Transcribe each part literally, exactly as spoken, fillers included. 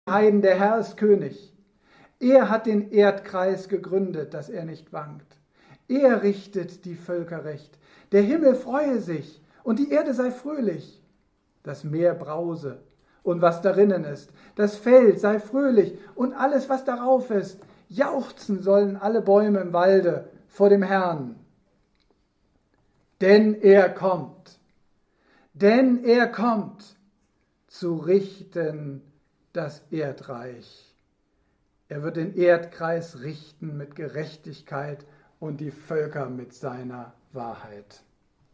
Heiden, der Herr ist König. Er hat den Erdkreis gegründet, dass er nicht wankt. Er richtet die Völker recht. Der Himmel freue sich und die Erde sei fröhlich. Das Meer brause und was darinnen ist. Das Feld sei fröhlich und alles, was darauf ist. Jauchzen sollen alle Bäume im Walde vor dem Herrn. Denn er kommt, denn er kommt, zu richten das Erdreich. Er wird den Erdkreis richten mit Gerechtigkeit und die Völker mit seiner Wahrheit.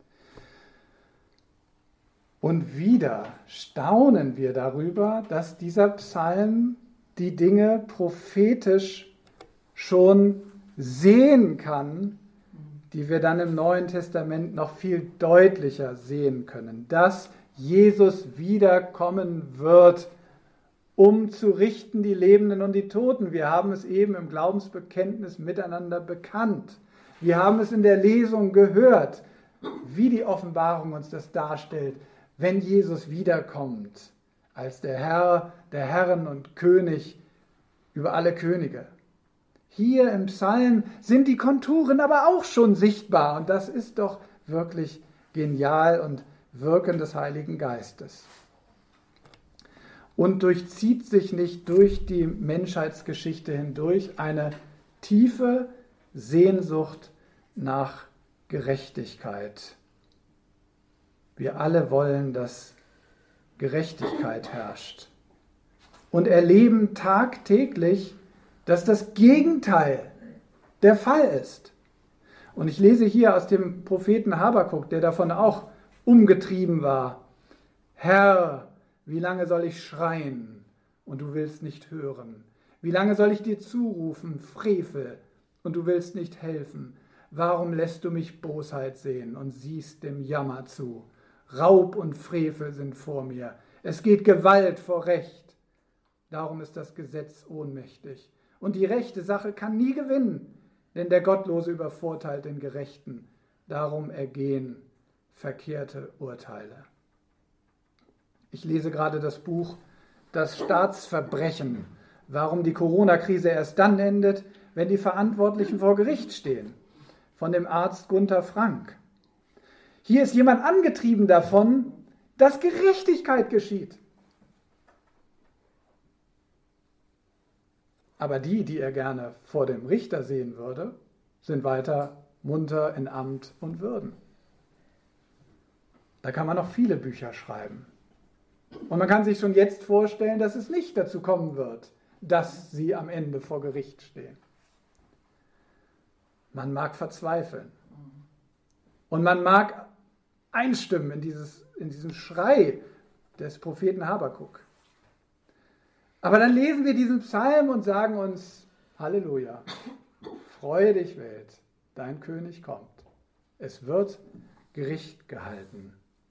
Und wieder staunen wir darüber, dass dieser Psalm die Dinge prophetisch schon sehen kann, die wir dann im Neuen Testament noch viel deutlicher sehen können, dass Jesus wiederkommen wird, um zu richten die Lebenden und die Toten. Wir haben es eben im Glaubensbekenntnis miteinander bekannt. Wir haben es in der Lesung gehört, wie die Offenbarung uns das darstellt, wenn Jesus wiederkommt, als der Herr, der Herren und König über alle Könige. Hier im Psalm sind die Konturen aber auch schon sichtbar und das ist doch wirklich genial und Wirken des Heiligen Geistes. Und durchzieht sich nicht durch die Menschheitsgeschichte hindurch eine tiefe Sehnsucht nach Gerechtigkeit. Wir alle wollen, dass Gerechtigkeit herrscht und erleben tagtäglich, dass das Gegenteil der Fall ist. Und ich lese hier aus dem Propheten Habakuk, der davon auch umgetrieben war. Herr, wie lange soll ich schreien und du willst nicht hören? Wie lange soll ich dir zurufen, Frevel, und du willst nicht helfen? Warum lässt du mich Bosheit sehen und siehst dem Jammer zu? Raub und Frevel sind vor mir. Es geht Gewalt vor Recht. Darum ist das Gesetz ohnmächtig. Und die rechte Sache kann nie gewinnen, denn der Gottlose übervorteilt den Gerechten. Darum ergehen verkehrte Urteile. Ich lese gerade das Buch Das Staatsverbrechen, warum die Corona-Krise erst dann endet, wenn die Verantwortlichen vor Gericht stehen, von dem Arzt Gunther Frank. Hier ist jemand angetrieben davon, dass Gerechtigkeit geschieht. Aber die, die er gerne vor dem Richter sehen würde, sind weiter munter in Amt und Würden. Da kann man noch viele Bücher schreiben. Und man kann sich schon jetzt vorstellen, dass es nicht dazu kommen wird, dass sie am Ende vor Gericht stehen. Man mag verzweifeln. Und man mag einstimmen in, dieses, in diesen Schrei des Propheten Habakuk. Aber dann lesen wir diesen Psalm und sagen uns, Halleluja, freue dich Welt, dein König kommt. Es wird Gericht gehalten.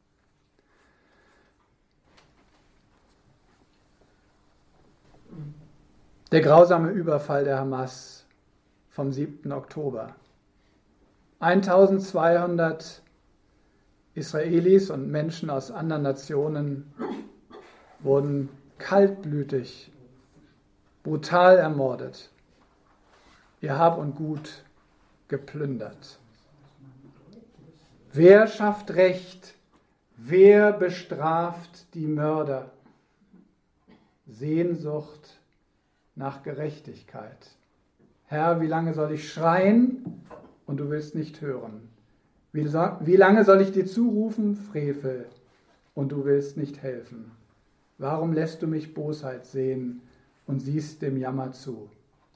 Der grausame Überfall der Hamas vom siebten Oktober. eintausendzweihundert Israelis und Menschen aus anderen Nationen wurden kaltblütig, brutal ermordet, ihr Hab und Gut geplündert. Wer schafft Recht? Wer bestraft die Mörder? Sehnsucht nach Gerechtigkeit. Herr, wie lange soll ich schreien und du willst nicht hören? Wie, so, wie lange soll ich dir zurufen, Frevel, und du willst nicht helfen? Warum lässt du mich Bosheit sehen und siehst dem Jammer zu?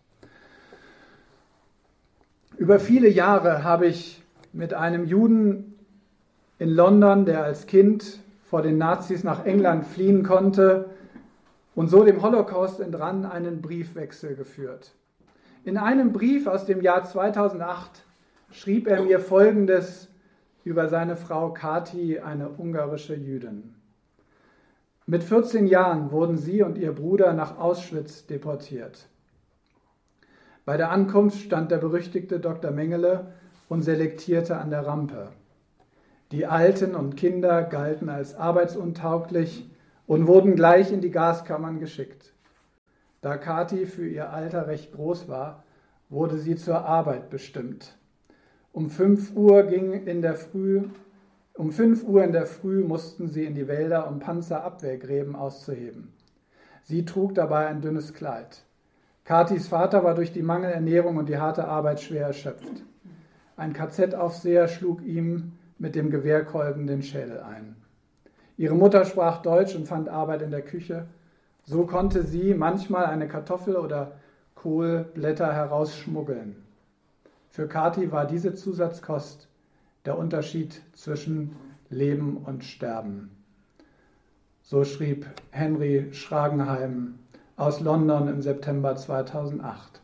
Über viele Jahre habe ich mit einem Juden in London, der als Kind vor den Nazis nach England fliehen konnte und so dem Holocaust entrann, einen Briefwechsel geführt. In einem Brief aus dem Jahr zweitausendacht schrieb er mir Folgendes über seine Frau Kati, eine ungarische Jüdin. Mit vierzehn Jahren wurden sie und ihr Bruder nach Auschwitz deportiert. Bei der Ankunft stand der berüchtigte Doktor Mengele und selektierte an der Rampe. Die Alten und Kinder galten als arbeitsuntauglich und wurden gleich in die Gaskammern geschickt. Da Kathi für ihr Alter recht groß war, wurde sie zur Arbeit bestimmt. Um fünf Uhr ging in der Früh, um fünf Uhr in der Früh mussten sie in die Wälder, um Panzerabwehrgräben auszuheben. Sie trug dabei ein dünnes Kleid. Kathis Vater war durch die Mangelernährung und die harte Arbeit schwer erschöpft. Ein K Z-Aufseher schlug ihm mit dem Gewehrkolben den Schädel ein. Ihre Mutter sprach Deutsch und fand Arbeit in der Küche. So konnte sie manchmal eine Kartoffel oder Kohlblätter herausschmuggeln. Für Kathi war diese Zusatzkost der Unterschied zwischen Leben und Sterben. So schrieb Henry Schragenheim aus London im September zweitausendacht.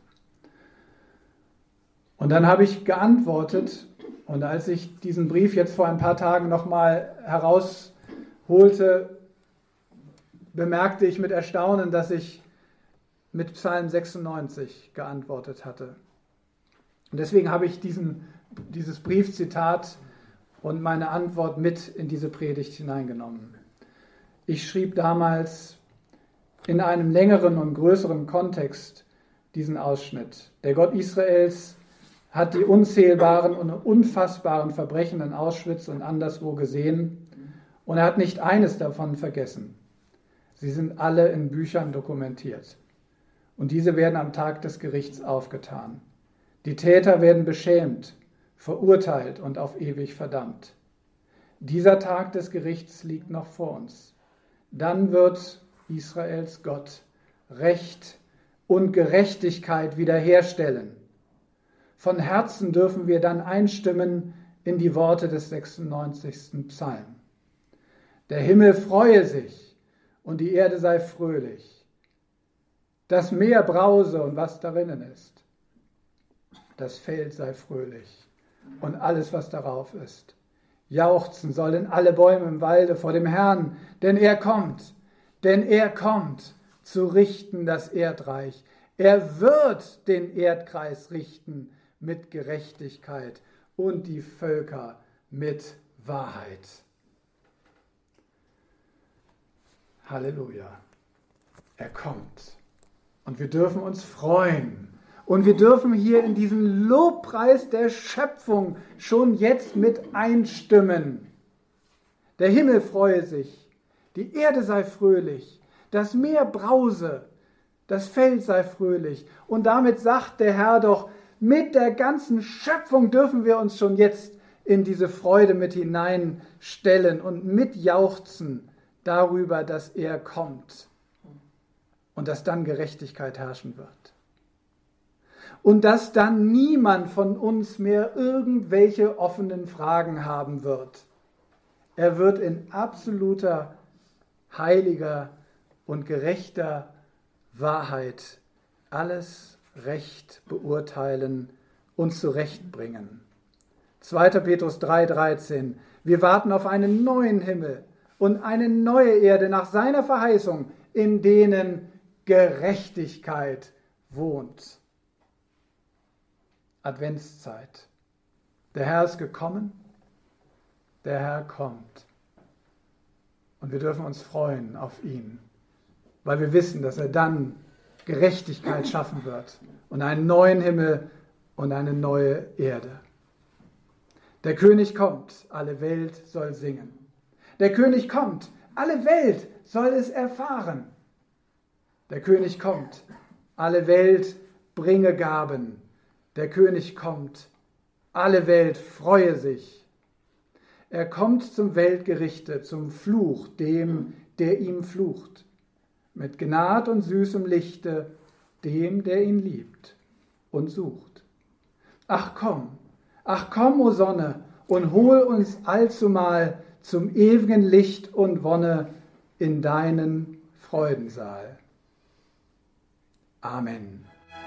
Und dann habe ich geantwortet, und als ich diesen Brief jetzt vor ein paar Tagen nochmal herausholte, bemerkte ich mit Erstaunen, dass ich mit Psalm sechsundneunzig geantwortet hatte. Und deswegen habe ich diesen, dieses Briefzitat und meine Antwort mit in diese Predigt hineingenommen. Ich schrieb damals in einem längeren und größeren Kontext diesen Ausschnitt. Der Gott Israels hat die unzählbaren und unfassbaren Verbrechen in Auschwitz und anderswo gesehen und er hat nicht eines davon vergessen. Sie sind alle in Büchern dokumentiert und diese werden am Tag des Gerichts aufgetan. Die Täter werden beschämt, verurteilt und auf ewig verdammt. Dieser Tag des Gerichts liegt noch vor uns. Dann wird Israels Gott Recht und Gerechtigkeit wiederherstellen. Von Herzen dürfen wir dann einstimmen in die Worte des sechsundneunzigsten Psalm. Der Himmel freue sich und die Erde sei fröhlich. Das Meer brause und was darinnen ist. Das Feld sei fröhlich und alles, was darauf ist. Jauchzen sollen alle Bäume im Walde vor dem Herrn, denn er kommt, denn er kommt zu richten das Erdreich. Er wird den Erdkreis richten mit Gerechtigkeit und die Völker mit Wahrheit. Halleluja. Er kommt. Und wir dürfen uns freuen. Und wir dürfen hier in diesen Lobpreis der Schöpfung schon jetzt mit einstimmen. Der Himmel freue sich, die Erde sei fröhlich, das Meer brause, das Feld sei fröhlich. Und damit sagt der Herr doch, mit der ganzen Schöpfung dürfen wir uns schon jetzt in diese Freude mit hineinstellen und mitjauchzen darüber, dass er kommt und dass dann Gerechtigkeit herrschen wird. Und dass dann niemand von uns mehr irgendwelche offenen Fragen haben wird. Er wird in absoluter, heiliger und gerechter Wahrheit alles Recht beurteilen und zurechtbringen. zweiter Petrus drei dreizehn. Wir warten auf einen neuen Himmel und eine neue Erde nach seiner Verheißung, in denen Gerechtigkeit wohnt. Adventszeit. Der Herr ist gekommen, der Herr kommt. Und wir dürfen uns freuen auf ihn, weil wir wissen, dass er dann Gerechtigkeit schaffen wird und einen neuen Himmel und eine neue Erde. Der König kommt, alle Welt soll singen. Der König kommt, alle Welt soll es erfahren. Der König kommt, alle Welt bringe Gaben. Der König kommt, alle Welt freue sich. Er kommt zum Weltgerichte, zum Fluch dem, der ihm flucht. Mit Gnad und süßem Lichte, dem, der ihn liebt und sucht. Ach komm, ach komm, o Sonne, und hol uns allzumal zum ewigen Licht und Wonne in deinen Freudensaal. Amen.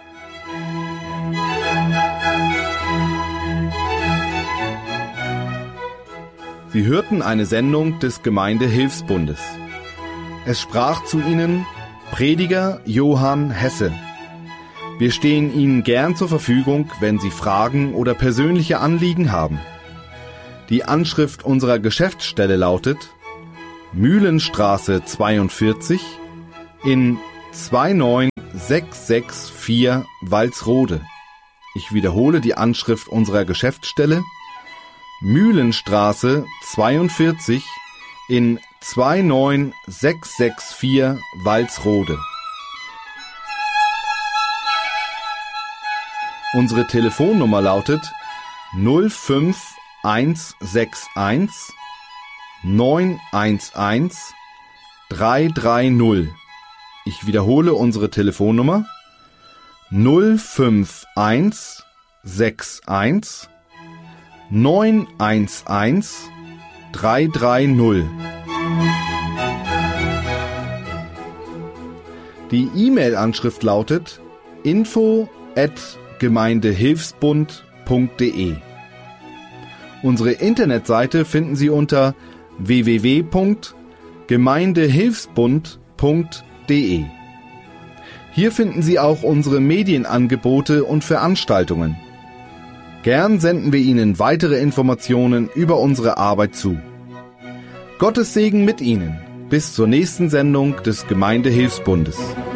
Sie hörten eine Sendung des Gemeindehilfsbundes. Es sprach zu Ihnen Prediger Johann Hesse. Wir stehen Ihnen gern zur Verfügung, wenn Sie Fragen oder persönliche Anliegen haben. Die Anschrift unserer Geschäftsstelle lautet Mühlenstraße zweiundvierzig in zwei neun sechs sechs vier Walsrode. Ich wiederhole die Anschrift unserer Geschäftsstelle: Mühlenstraße zweiundvierzig in zwei neun sechs sechs vier Walsrode. Unsere Telefonnummer lautet null fünf eins sechs eins neun eins eins drei drei null. Ich wiederhole unsere Telefonnummer null fünf eins sechs eins neun eins eins drei drei null. Die E-Mail-Anschrift lautet info at gemeindehilfsbund punkt de. Unsere Internetseite finden Sie unter w w w punkt gemeindehilfsbund punkt de. Hier finden Sie auch unsere Medienangebote und Veranstaltungen. Gern senden wir Ihnen weitere Informationen über unsere Arbeit zu. Gottes Segen mit Ihnen. Bis zur nächsten Sendung des Gemeindehilfsbundes.